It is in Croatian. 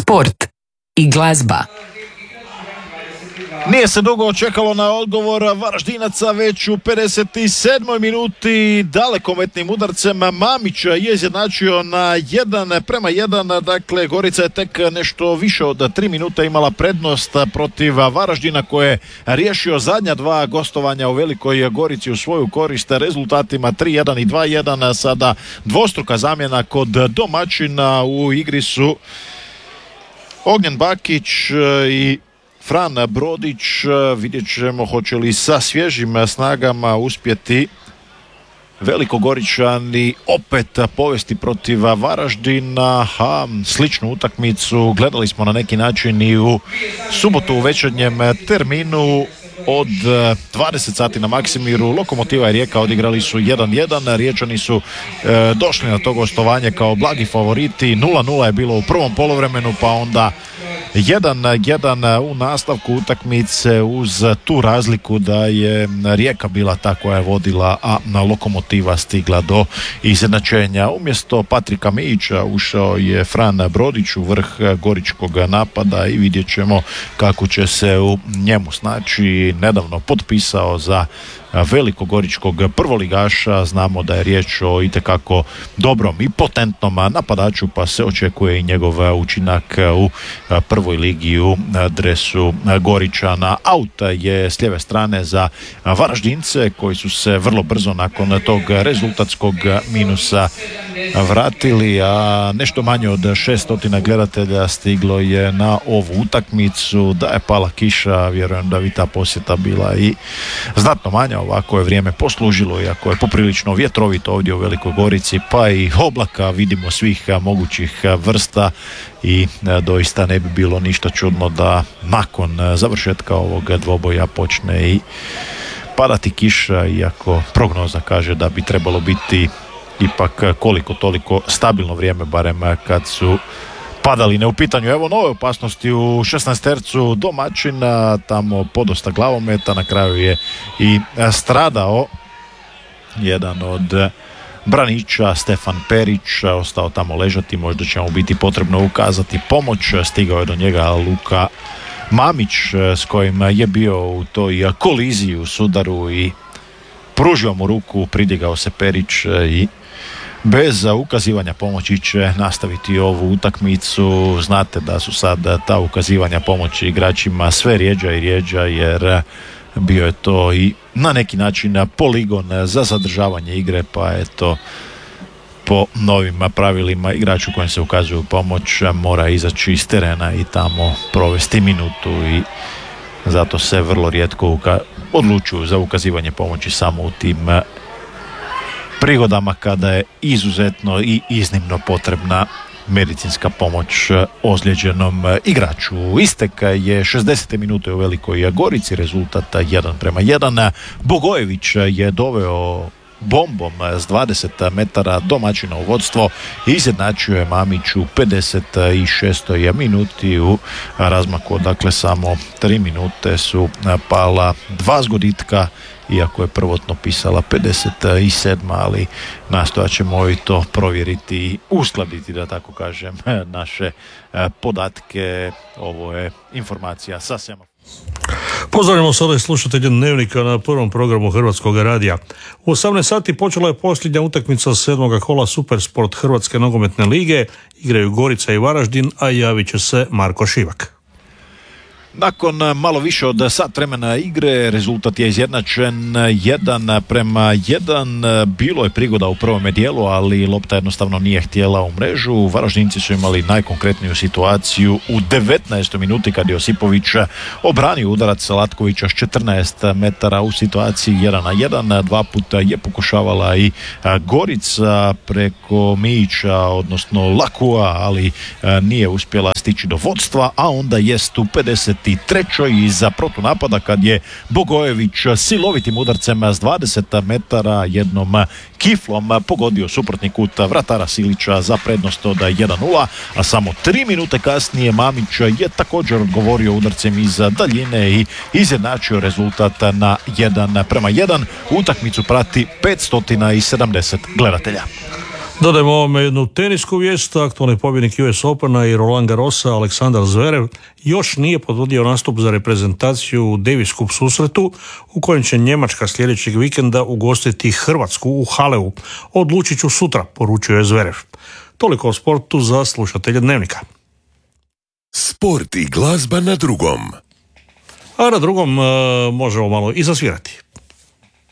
sport i glazba. Nije se dugo čekalo na odgovor Varaždinaca, već u 57. minuti dalekometnim udarcem Mamić je izjednačio na 1:1. Dakle, Gorica je tek nešto više od 3 minuta imala prednost protiv Varaždina, koje je riješio zadnja dva gostovanja u Velikoj Gorici u svoju korist rezultatima 3:1 i 2:1. Sada dvostruka zamjena kod domaćina. U igri su Ognjen Bakić i Fran Brodić. Vidjet ćemo hoće li sa svježim snagama uspjeti Velikogoričani opet povesti protiv Varaždina. Sličnu utakmicu gledali smo na neki način i u subotu u večernjem terminu od 20 sati na Maksimiru. Lokomotiva i Rijeka odigrali su 1:1. Riječani su došli na to gostovanje kao blagi favoriti. 0:0 je bilo u prvom poluvremenu, pa onda 1:1 u nastavku utakmice, uz tu razliku da je Rijeka bila ta koja je vodila, a Lokomotiva stigla do izjednačenja. Umjesto Patrika Mijića ušao je Fran Brodić u vrh goričkog napada i vidjet ćemo kako će se u njemu snaći. Nedavno potpisao za velikogoričkog prvoligaša. Znamo da je riječ o itekako dobrom i potentnom napadaču, pa se očekuje i njegov učinak u prvoj ligi u dresu Goričana. Aut je s lijeve strane za Varaždince, koji su se vrlo brzo nakon tog rezultatskog minusa vratili, a nešto manje od 600 gledatelja stiglo je na ovu utakmicu. Da je pala kiša, vjerujem da bi ta posjeta bila i znatno manja. Ovako je vrijeme poslužilo, iako je poprilično vjetrovito ovdje u Velikoj Gorici, pa i oblaka vidimo svih mogućih vrsta i doista ne bi bilo ništa čudno da nakon završetka ovog dvoboja počne i padati kiša, iako prognoza kaže da bi trebalo biti ipak koliko toliko stabilno vrijeme, barem kad su padali u pitanju. Evo nove opasnosti u 16-tercu domaćina, tamo podosta glavometa, na kraju je i stradao jedan od braniča, Stefan Perić, ostao tamo ležati, možda će mu biti potrebno ukazati pomoć. Stigao je do njega Luka Mamić, s kojim je bio u toj koliziji u sudaru i pružio mu ruku, pridigao se Perić i bez ukazivanja pomoći će nastaviti ovu utakmicu. Znate da su sad ta ukazivanja pomoći igračima sve rjeđa i rjeđa, jer bio je to i na neki način poligon za zadržavanje igre, pa eto, po novim pravilima igraču kojem se ukazuju pomoć mora izaći iz terena i tamo provesti minutu, i zato se vrlo rijetko odlučuju za ukazivanje pomoći samo u tim prigodama kada je izuzetno i iznimno potrebna medicinska pomoć ozlijeđenom igraču. Istek je 60. minute u Velikoj Gorici, rezultat 1:1. Bogojević je doveo bombom s 20 metara domaćina u vodstvo i izjednačio je Mamić u 56. minuti. U razmaku, dakle, samo 3 minute su pala dva zgoditka, iako je prvotno pisala 57, ali nastojat ćemo i to provjeriti i uskladiti, da tako kažem, naše podatke. Ovo je informacija sa semafor. Pozdravljamo sada i slušatelje Dnevnika na prvom programu Hrvatskog radija. U 18 sati počela je posljednja utakmica 7. kola Supersport Hrvatske nogometne lige. Igraju Gorica i Varaždin, a javit će se Marko Šivak. Nakon malo više od sat vremena igre rezultat je izjednačen 1:1. Bilo je prigoda u prvome dijelu, ali lopta jednostavno nije htjela u mrežu. Varaždinci su imali najkonkretniju situaciju u 19. minuti kad je Josipović obranio udarac Latkovića s 14 metara u situaciji 1:1. Dva puta je pokušavala i Gorica preko Mijića, odnosno Lakua, ali nije uspjela stići do vodstva, a onda jest u 53. iza protunapada kad je Bogojević silovitim udarcem s 20 metara jednom kiflom pogodio suprotni kut vratara Silića za prednost od 1:0, a samo 3 minute kasnije Mamić je također odgovorio udarcem iz daljine i izjednačio rezultat na 1:1. Utakmicu prati 570 gledatelja. Dodajmo ovome jednu tenisku vijest. Aktualni pobjednik US Opena i Roland Garrosa Aleksandar Zverev još nije potvrdio nastup za reprezentaciju u Davis Cup susretu u kojem će Njemačka sljedećeg vikenda ugostiti Hrvatsku u Haleu. Odlučit ću sutra, poručuje Zverev. Toliko o sportu za slušatelje Dnevnika. Sport i glazba na drugom. A na drugom možemo malo i zasvirati.